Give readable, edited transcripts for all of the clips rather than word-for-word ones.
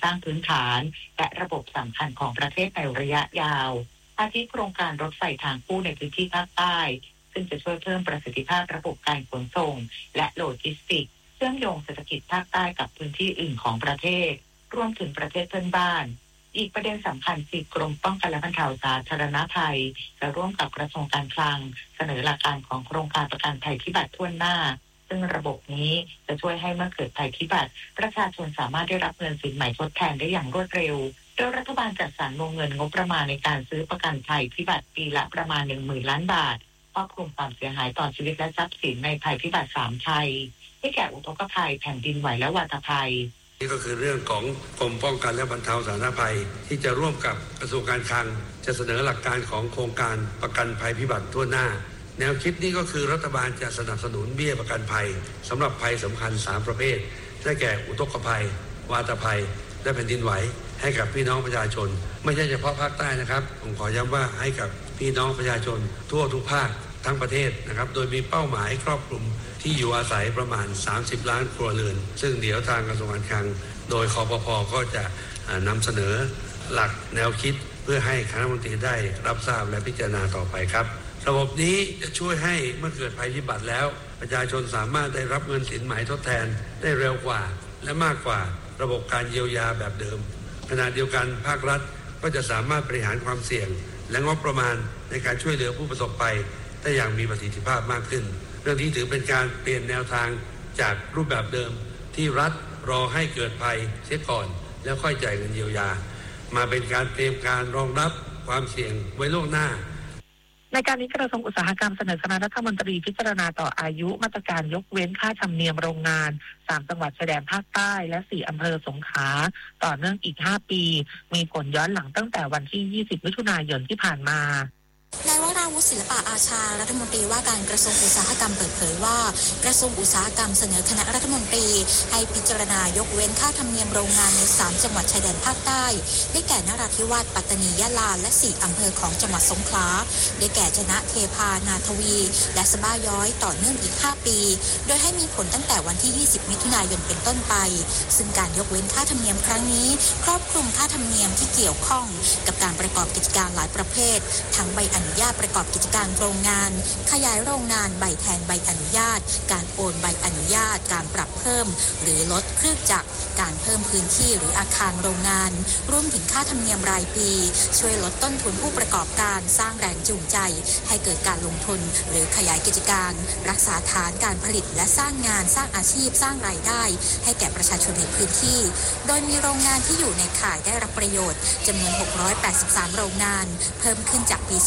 สร้างพื้นฐานและระบบสำคัญของประเทศในระยะยาวอาทิโครงการรถไฟทางคู่ในพื้นที่ภาคใต้ซึ่งจะช่วยเพิ่มประสิทธิภาพระบบการขนส่งและโลจิสติกส์เชื่อมโยงเศรษฐกิจภาคใต้กับพื้นที่อื่นของประเทศรวมถึงประเทศเพื่อนบ้านอีกประเด็นสำคัญคือกรมป้องกันและบรรเทาสาธารณภัยจะร่วมกับกระทรวงการคลังเสนอหลักการของโครงการประกันภัยพิบัติทั่วหน้าซึ่งระบบนี้จะช่วยให้เมื่อเกิดภัยพิบัติประชาชนสามารถได้รับเงินสินใหม่ทดแทนได้อย่างรวดเร็วโดยรัฐบาลจัดสรรวงเงินงบประมาณในการซื้อประกันภัยพิบัติปีละประมาณ 10,000 ล้านบาทครอบคลุมความเสียหายต่อชีวิตและทรัพย์สินในภัยพิบัติ3ภัยได้แก่อุทกภัยแผ่นดินไหวและวาตภัยนี่ก็คือเรื่องของกรมป้องกันและบรรเทาสาธารณภัยที่จะร่วมกับกระทรวงการคลังจะเสนอหลักการของโครงการประกันภัยพิบัติทั่วหน้าแนวคิดนี้ก็คือรัฐบาลจะสนับสนุนเบี้ยประกันภัยสำหรับภัยสำคัญ3ประเภทได้แก่อุทกภัยวาตภัยและแผ่นดินไหวให้กับพี่น้องประชาชนไม่ใช่เฉพาะภาคใต้นะครับผมขอย้ำว่าให้กับพี่น้องประชาชนทั่วทุกภาคทั้งประเทศนะครับโดยมีเป้าหมายครอบคลุมที่อยู่อาศัยประมาณ30ล้านครัวเรือนซึ่งเดี๋ยวทางกระทรวงการคลังโดยคปภ.ก็จะนำเสนอหลักแนวคิดเพื่อให้คณะรัฐมนตรีได้รับทราบและพิจารณาต่อไปครับระบบนี้จะช่วยให้เมื่อเกิดภัยพิบัติแล้วประชาชนสามารถได้รับเงินสินไหมทดแทนได้เร็วกว่าและมากกว่าระบบการเยียวยาแบบเดิมขณะเดียวกันภาครัฐก็จะสามารถบริหารความเสี่ยงและงบประมาณในการช่วยเหลือผู้ประสบภัยได้อย่างมีประสิทธิภาพมากขึ้นเรื่องนี้ถือเป็นการเปลี่ยนแนวทางจากรูปแบบเดิมที่รัฐรอให้เกิดภัยเสียก่อนแล้วค่อยจ่ายเงินเยียวยามาเป็นการเตรียมการรองรับความเสี่ยงไว้ล่วงหน้าในการนี้กระทรวงอุตสาหกรรมเสนอคณะรัฐมนตรีพิจารณาต่ออายุมาตรการยกเว้นค่าธรรมเนียมโรงงาน3จังหวัดชายแดนภาคใต้และ4อำเภอสงขลาต่อเนื่องอีก5ปีมีผลย้อนหลังตั้งแต่วันที่20มิถุนายนที่ผ่านมานายวราวุฒิศิลปะอาชารัฐมนตรีว่าการกระทรวงอุตสาหกรรมเปิดเผยว่ากระทรวงอุตสาหกรรมเสนอคณะรัฐมนตรีให้พิจารณายกเว้นค่าธรรมเนียมโรงงานใน3จังหวัดชายแดนภาคใต้ได้แก่นราธิวาสปัตตานียะลาและ4อำเภอของจังหวัดสงขลาได้แก่ชนะเทพานาทวีและสะบ้าย้อยต่อเนื่องอีก5ปีโดยให้มีผลตั้งแต่วันที่20มิถุนายนเป็นต้นไปซึ่งการยกเว้นค่าธรรมเนียมครั้งนี้ครอบคลุมค่าธรรมเนียมที่เกี่ยวข้องกับการประกอบกิจการหลายประเภททั้งใบอนุญาตประกอบกิจการโรงงานขยายโรงงานใบแทนใบอนุญาตการโอนใบอนุญาตการปรับเพิ่มหรือลดเครื่องจักรการเพิ่มพื้นที่หรืออาคารโรงงานรวมถึงค่าธรรมเนียมรายปีช่วยลดต้นทุนผู้ประกอบการสร้างแรงจูงใจให้เกิดการลงทุนหรือขยายกิจการรักษาฐานการผลิตและสร้างงานสร้างอาชีพสร้างรายได้ให้แก่ประชาชนในพื้นที่โดยมีโรงงานที่อยู่ในข่ายได้รับประโยชน์จำนวน683โรงงานเพิ่มขึ้นจากปี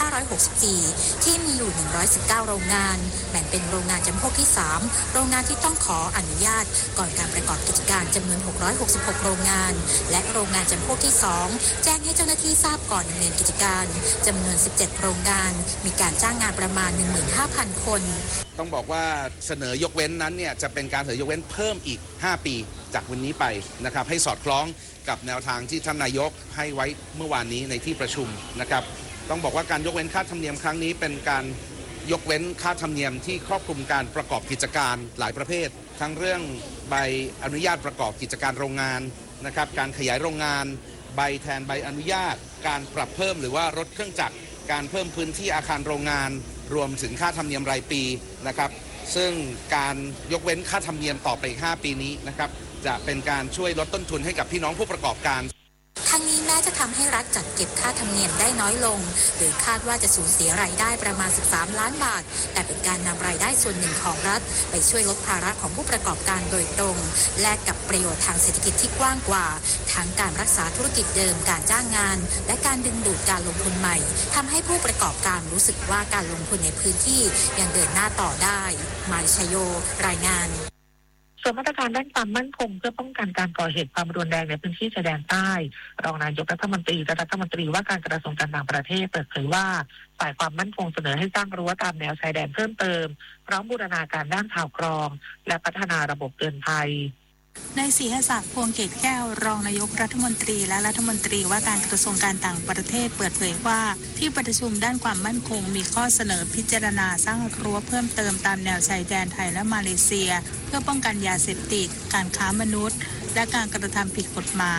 2564 ที่มีอยู่119โรงงานแบ่งเป็นโรงงานจำพวกที่3โรงงานที่ต้องขออนุญาตก่อนการประกอบกิจการจำนวน666โรงงานและโรงงานจำพวกที่2แจ้งให้เจ้าหน้าที่ทราบก่อนดำเนินกิจการจำนวน17โรงงานมีการจ้างงานประมาณ 15,000 คนต้องบอกว่าเสนอยกเว้นนั้นเนี่ยจะเป็นการเสนอยกเว้นเพิ่มอีก5ปีจากวันนี้ไปนะครับให้สอดคล้องกับแนวทางที่ท่านนายกให้ไว้เมื่อวานนี้ในที่ประชุมนะครับต้องบอกว่าการยกเว้นค่าธรรมเนียมครั้งนี้เป็นการยกเว้นค่าธรรมเนียมที่ครอบคลุมการประกอบกิจการหลายประเภททั้งเรื่องใบอนุญาตประกอบกิจการโรงงานนะครับการขยายโรงงานใบแทนใบอนุญาตการปรับเพิ่มหรือว่าลดเครื่องจักรการเพิ่มพื้นที่อาคารโรงงานรวมถึงค่าธรรมเนียมรายปีนะครับซึ่งการยกเว้นค่าธรรมเนียมต่อไปอีก5ปีนี้นะครับจะเป็นการช่วยลดต้นทุนให้กับพี่น้องผู้ประกอบการทั้งนี้แม้จะทำให้รัฐจัดเก็บค่าธรรมเนียมได้น้อยลงหรือคาดว่าจะสูญเสียรายได้ประมาณ13ล้านบาทแต่เป็นการนำรายได้ส่วนหนึ่งของรัฐไปช่วยลดภาระของผู้ประกอบการโดยตรงแลกกับประโยชน์ทางเศรษฐกิจที่กว้างกว่าทั้งการรักษาธุรกิจเดิมการจ้างงานและการดึงดูดการลงทุนใหม่ทำให้ผู้ประกอบการรู้สึกว่าการลงทุนในพื้นที่ยังเดินหน้าต่อได้มาริชโยรายงานส่วนมาตรการด้านความมั่นคงเพื่อป้องกันการก่อเหตุความรุนแรงในพื้นที่ชายแดนใต้รองนายกรัฐมนตรีและรัฐมนตรีว่าการกระทรวงการต่างประเทศเปิดเผยว่าฝ่ายความมั่นคงเสนอให้สร้างรั้วตามแนวชายแดนเพิ่มเติมพร้อมบูรณาการด้านข่าวกรองและพัฒนาระบบเตือนภัยนายศรีหศักดิ์พวงเกตแก้วรองนายกรัฐมนตรีและรัฐมนตรีว่าการกระทรวงการต่างประเทศเปิดเผยว่าที่ประชุมด้านความมั่นคงมีข้อเสนอพิจารณาสร้างรั้วเพิ่มเติมตามแนวชายแดนไทยและมาเลเซียเพื่อป้องกันยาเสพติดการค้ามนุษย์และการกระทำผิดกฎหมาย